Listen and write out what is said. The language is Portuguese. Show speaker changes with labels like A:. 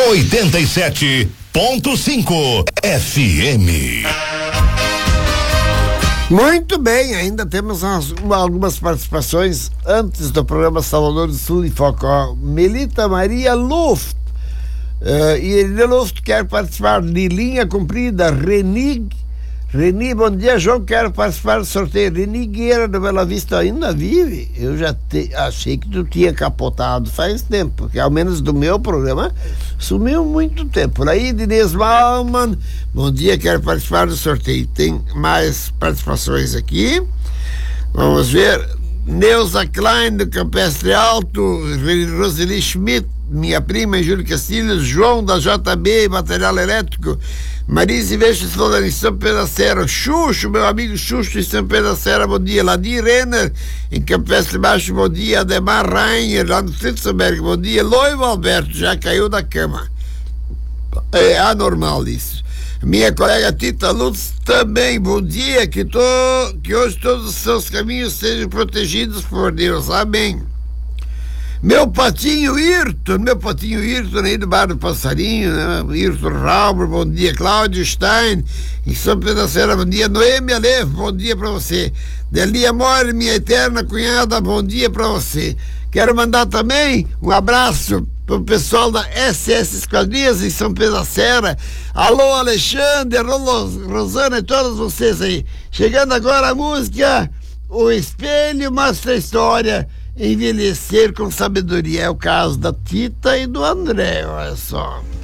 A: 87.5 FM.
B: Muito bem, ainda temos algumas participações antes do programa Salvador do Sul em Foco. Melita Maria Luft, e Irene Luft quer participar de Linha Comprida. Reni, bom dia, João, quero participar do sorteio. Reni Guerra do Bela Vista ainda vive? Eu já achei que tu tinha capotado faz tempo, porque ao menos do meu programa sumiu muito tempo. Por aí, Diniz Malman, bom dia, quero participar do sorteio. Tem mais participações aqui. Vamos ver. Neuza Klein do Campestre Alto, Roseli Schmidt, minha prima, Júlio Castilhos, João da JB Material Elétrico, Marise Vestes em São Pedro da Serra, Xuxo, meu amigo Xuxo em São Pedro da Serra, bom dia. Ladir Renner em Campestre Baixo, bom dia. Ademar Rainer lá no Fritzenberg, bom dia. Loivo Alberto já caiu da cama, é anormal isso. Minha colega Tita Lutz também, bom dia, que hoje todos os seus caminhos sejam protegidos por Deus, amém. Meu patinho Irton aí do Bar do Passarinho, né? Irton Rauber, bom dia. Cláudio Stein em São Pedro da Serra, bom dia. Noemi Aleph, bom dia pra você. Delia More, minha eterna cunhada, bom dia pra você. Quero mandar também um abraço pro pessoal da SS Esquadrias em São Pedro da Serra. Alô, Alexandre, alô, Rosana e todos vocês aí. Chegando agora a música O Espelho Mostra a História, Envelhecer com Sabedoria. É o caso da Tita e do André, olha só.